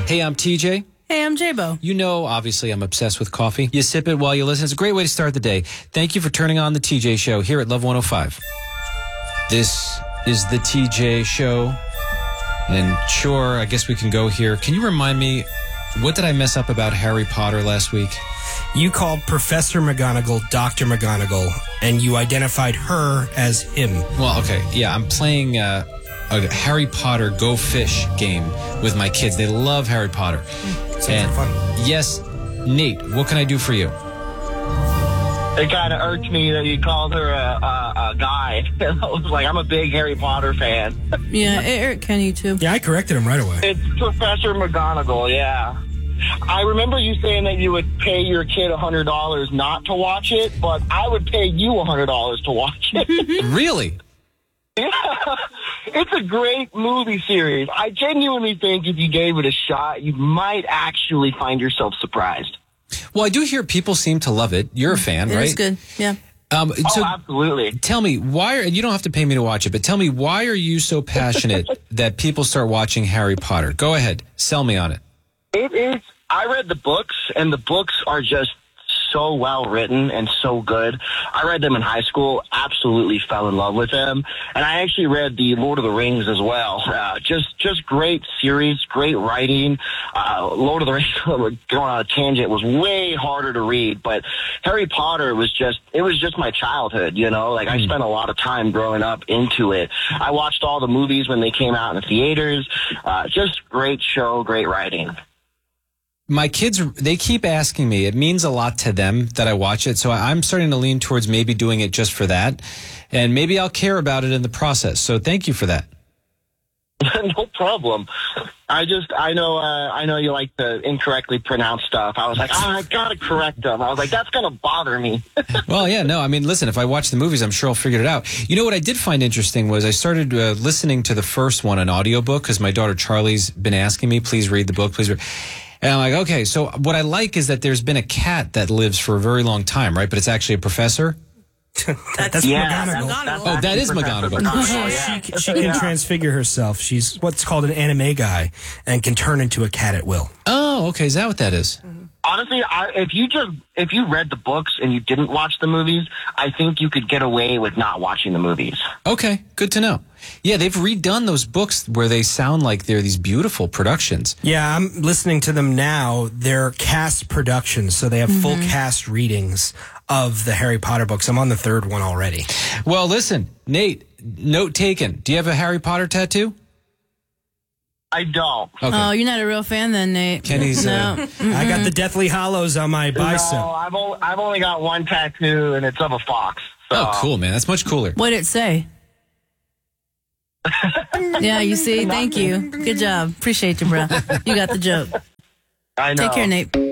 Hey, I'm TJ. Hey, I'm J-Bo. You know, obviously, I'm obsessed with coffee. You sip it while you listen. It's a great way to start the day. Thank you for turning on the TJ Show here at Love 105. This is the TJ Show. And sure, I guess we can go here. Can you remind me, what did I mess up about Harry Potter last week? You called Professor McGonagall Dr. McGonagall, and you identified her as him. Well, okay. Yeah, I'm playing a Harry Potter Go Fish game with my kids. They love Harry Potter. Sounds like fun. Yes, Nate, what can I do for you? It kind of irked me that you called her a guy. I was like, I'm a big Harry Potter fan. Yeah, Eric Kenny, too. Yeah, I corrected him right away. It's Professor McGonagall, yeah. I remember you saying that you would pay your kid $100 not to watch it, but I would pay you $100 to watch it. Really? Yeah, it's a great movie series. I genuinely think if you gave it a shot, you might actually find yourself surprised. Well, I do hear people seem to love it. You're a fan, right? It's good, yeah. So Absolutely. tell me, and you don't have to pay me to watch it, but tell me, why are you so passionate that people start watching Harry Potter? Go ahead. Sell me on it. It is. I read the books, and the books are just so well written and so good. I read them in high school, absolutely fell in love with them. And I actually read the Lord of the Rings as well. Just great series, great writing. Lord of the Rings, going on a tangent, was way harder to read, but Harry Potter was just my childhood, you know? Like, I spent a lot of time growing up into it. I watched all the movies when they came out in the theaters. Just great show, great writing. My kids, they keep asking me. It means a lot to them that I watch it, so I'm starting to lean towards maybe doing it just for that, and maybe I'll care about it in the process. So thank you for that. No problem. I know you like to incorrectly pronounce stuff. I was like, I gotta correct them. I was like, that's gonna bother me. Well, yeah, no, I mean, listen, if I watch the movies, I'm sure I'll figure it out. You know what I did find interesting was I started listening to the first one, an audiobook, because my daughter Charlie's been asking me, please read the book, please read. And I'm like, okay, so what I like is that there's been a cat that lives for a very long time, right? But it's actually a professor. That's McGonagall. Oh, that is McGonagall. Yeah. She can transfigure herself. She's what's called an anime guy and can turn into a cat at will. Oh, okay, is that what that is? Honestly, if you read the books and you didn't watch the movies, I think you could get away with not watching the movies. Okay, good to know. Yeah, they've redone those books where they sound like they're these beautiful productions. Yeah, I'm listening to them now. They're cast productions, so they have full cast readings of the Harry Potter books. I'm on the third one already. Well, listen, Nate, note taken. Do you have a Harry Potter tattoo? I don't. Okay. Oh, you're not a real fan then, Nate. Kenny's, No. I got the Deathly Hollows on my bicep. No, I've only got one tattoo, and it's of a fox. So. Oh, cool, man. That's much cooler. What'd it say? Yeah, you see? Thank you. Good job. Appreciate you, bro. You got the joke. I know. Take care, Nate.